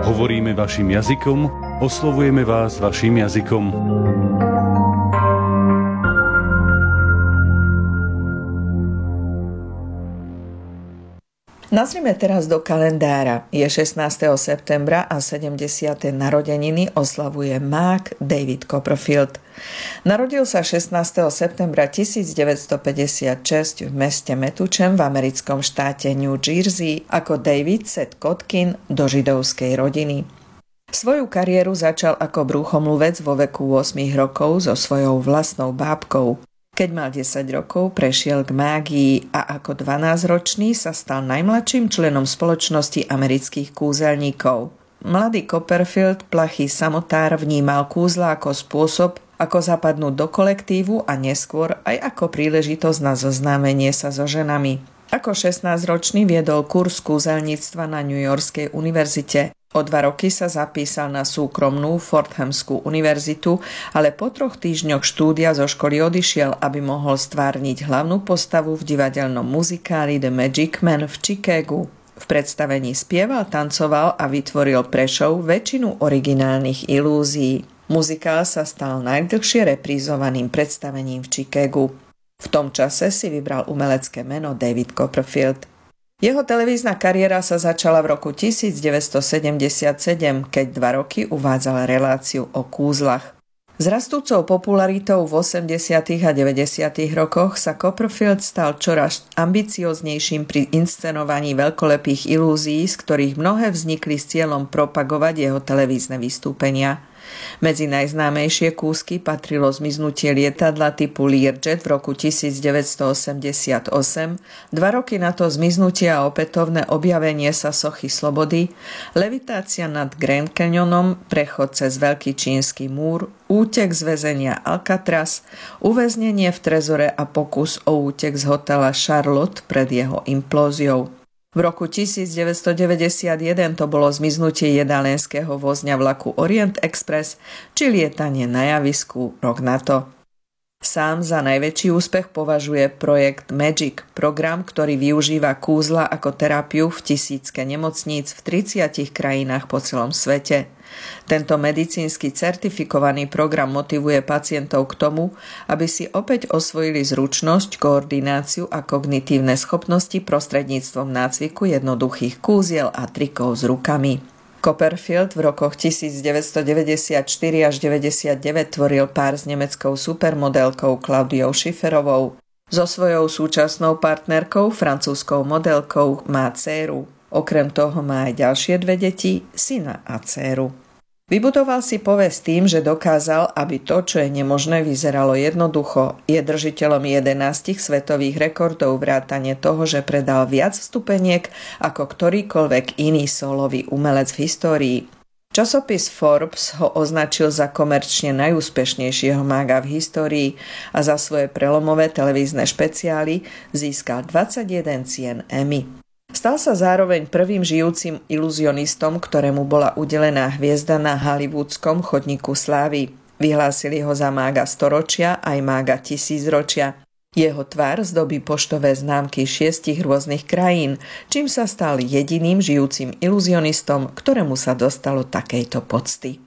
Hovoríme vašim jazykom, oslovujeme vás vašim jazykom. Nazrime teraz do kalendára. Je 16. septembra a 70. narodeniny oslavuje mák David Copperfield. Narodil sa 16. septembra 1956 v meste Metuchen v americkom štáte New Jersey ako David Seth Kotkin do židovskej rodiny. Svoju kariéru začal ako brúchomluvec vo veku 8 rokov so svojou vlastnou bábkou. Keď mal 10 rokov, prešiel k mágii a ako 12-ročný sa stal najmladším členom spoločnosti amerických kúzelníkov. Mladý Copperfield, plachý samotár, vnímal kúzla ako spôsob, ako zapadnúť do kolektívu a neskôr aj ako príležitosť na zoznámenie sa so ženami. Ako 16-ročný viedol kurz kúzelníctva na New Yorkskej univerzite. O 2 roky sa zapísal na súkromnú Fordhamskú univerzitu, ale po 3 týždňoch štúdia zo školy odišiel, aby mohol stvárniť hlavnú postavu v divadelnom muzikáli The Magic Man v Chicagu. V predstavení spieval, tancoval a vytvoril pre show väčšinu originálnych ilúzií. Muzikál sa stal najdlhšie reprízovaným predstavením v Chicagu. V tom čase si vybral umelecké meno David Copperfield. Jeho televízna kariéra sa začala v roku 1977, keď 2 roky uvádzal reláciu o kúzlach. S rastúcou popularitou v 80. a 90. rokoch sa Copperfield stal čoraz ambicioznejším pri inscenovaní veľkolepých ilúzií, z ktorých mnohé vznikli s cieľom propagovať jeho televízne vystúpenia. Medzi najznámejšie kúsky patrilo zmiznutie lietadla typu Learjet v roku 1988, 2 roky na to zmiznutie a opätovné objavenie sa sochy Slobody, levitácia nad Grand Canyonom, prechod cez Veľký čínsky múr, útek z väzenia Alcatraz, uväznenie v trezore a pokus o útek z hotela Charlotte pred jeho implóziou. V roku 1991 to bolo zmiznutie jedálenského vozňa vlaku Orient Express či lietanie na javisku rok na to. Sám za najväčší úspech považuje projekt Magic, program, ktorý využíva kúzla ako terapiu v tisícke nemocníc v 30 krajinách po celom svete. Tento medicínsky certifikovaný program motivuje pacientov k tomu, aby si opäť osvojili zručnosť, koordináciu a kognitívne schopnosti prostredníctvom nácviku jednoduchých kúziel a trikov s rukami. Copperfield v rokoch 1994 až 99 tvoril pár s nemeckou supermodelkou Claudiou Schifferovou. So svojou súčasnou partnerkou, francúzskou modelkou, má dcéru. Okrem toho má aj ďalšie 2 deti, syna a dcéru. Vybudoval si povesť tým, že dokázal, aby to, čo je nemožné, vyzeralo jednoducho. Je držiteľom 11 svetových rekordov vrátane toho, že predal viac vstupeniek ako ktorýkoľvek iný sólový umelec v histórii. Časopis Forbes ho označil za komerčne najúspešnejšieho mága v histórii a za svoje prelomové televízne špeciály získal 21 cien Emmy. Stal sa zároveň prvým žijúcim iluzionistom, ktorému bola udelená hviezda na hollywoodskom chodníku slávy. Vyhlásili ho za mága storočia aj mága tisícročia. Jeho tvár zdobí poštové známky 6 rôznych krajín, čím sa stal jediným žijúcim iluzionistom, ktorému sa dostalo takejto pocty.